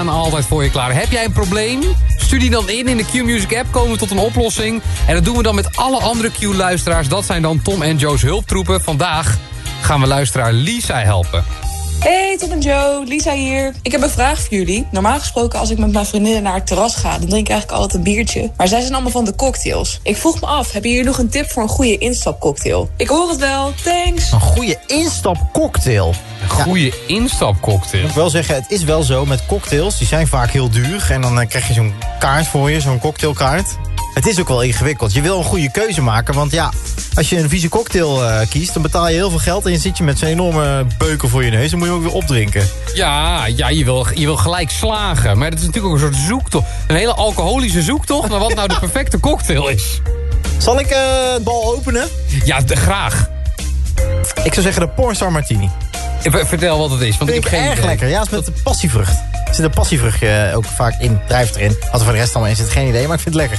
staan altijd voor je klaar. Heb jij een probleem? Stuur die dan in de Q-Music app, komen we tot een oplossing. En dat doen we dan met alle andere Q-luisteraars. Dat zijn dan Tom en Joe's hulptroepen. Vandaag gaan we luisteraar Lisa helpen. Hey Tom en Joe, Lisa hier. Ik heb een vraag voor jullie. Normaal gesproken als ik met mijn vriendinnen naar het terras ga, dan drink ik eigenlijk altijd een biertje. Maar zij zijn allemaal van de cocktails. Ik vroeg me af, hebben jullie nog een tip voor een goede instapcocktail? Ik hoor het wel, thanks. Een goede instapcocktail. Een goede instapcocktail. Ik moet wel zeggen, het is wel zo met cocktails. Die zijn vaak heel duur. En dan krijg je zo'n kaart voor je, zo'n cocktailkaart. Het is ook wel ingewikkeld. Je wil een goede keuze maken. Want ja, als je een vieze cocktail kiest, dan betaal je heel veel geld. En je zit je met zo'n enorme beuken voor je neus. Dan moet je ook weer opdrinken. Ja, je wil gelijk slagen. Maar dat is natuurlijk ook een soort zoektocht. Een hele alcoholische zoektocht naar wat nou de perfecte cocktail is. Zal ik het bal openen? Ja, graag. Ik zou zeggen de Pornstar Martini. Vertel wat het is, want ik heb geen erg idee. lekker. Ja, het is met de passievrucht. Er zit een passievruchtje ook vaak in, drijft erin. Wat er voor de rest allemaal in zit, geen idee, maar ik vind het lekker.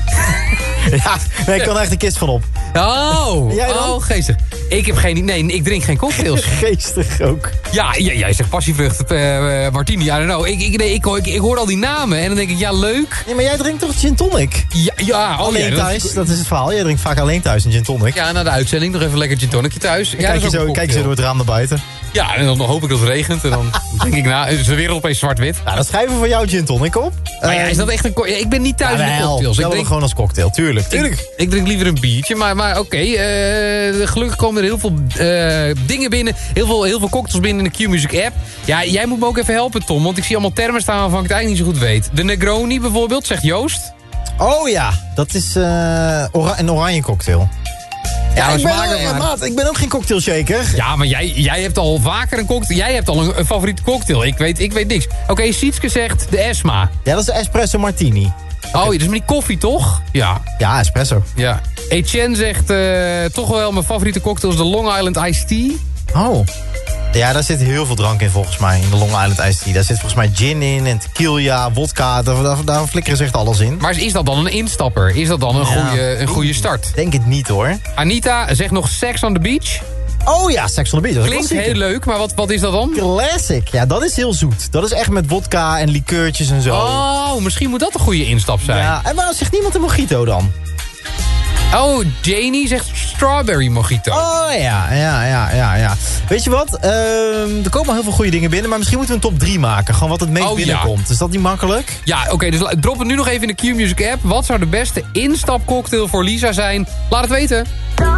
Ja, nee, ik kan er echt een kist van op. Jij dan? Geestig. Ik heb geen idee. Nee, ik drink geen cocktails. Geestig ook. Ja, jij zegt passievrucht, martini, I don't know. Ik hoor al die namen en dan denk ik, ja, leuk. Nee, maar jij drinkt toch gin tonic? Ja, alleen thuis, dat is het verhaal. Jij drinkt vaak alleen thuis een gin tonic. Ja, na de uitzending nog even lekker gin tonicje thuis. Ja, kijk je zo door het raam naar buiten. Ja, en dan hoop ik dat het regent. En dan denk ik, is de wereld opeens zwart-wit. Nou, dan schrijven we voor jou gin tonic op. Maar ja, is dat echt een... Ik ben niet thuis in de cocktails. Ik drink gewoon als cocktail, tuurlijk. Ik drink liever een biertje, maar oké. Gelukkig komen er heel veel dingen binnen. Heel veel cocktails binnen in de Q-Music app. Ja, jij moet me ook even helpen, Tom. Want ik zie allemaal termen staan waarvan ik het eigenlijk niet zo goed weet. De Negroni bijvoorbeeld, zegt Joost. Oh ja, dat is een oranje cocktail. Ja, ik ben ook geen cocktailshaker. Ja, maar jij hebt al vaker een cocktail. Jij hebt al een favoriete cocktail. Ik weet niks. Oké, Sietske zegt de Esma. Ja, dat is de espresso martini. Oh, dat is met die koffie, toch? Ja. Ja, espresso. Ja. Etienne zegt toch wel mijn favoriete cocktail is de Long Island Iced Tea. Oh. Ja, daar zit heel veel drank in volgens mij, in de Long Island Iced Tea. Daar zit volgens mij gin in en tequila, vodka, daar flikkeren ze echt alles in. Maar is dat dan een instapper? Is dat dan een goede start? Denk het niet hoor. Anita zegt nog Sex on the Beach. Oh ja, Sex on the Beach. Klinkt heel leuk, maar wat is dat dan? Classic. Ja, dat is heel zoet. Dat is echt met vodka en likeurtjes en zo. Oh, misschien moet dat een goede instap zijn. Ja, en waarom zegt niemand een mojito dan? Oh, Janie zegt strawberry mojito. Oh ja. Weet je wat? Er komen al heel veel goede dingen binnen, maar misschien moeten we een top 3 maken. Gewoon wat het meest binnenkomt. Is dat niet makkelijk? Ja, oké, dus drop het nu nog even in de Q-Music app. Wat zou de beste instapcocktail voor Lisa zijn? Laat het weten.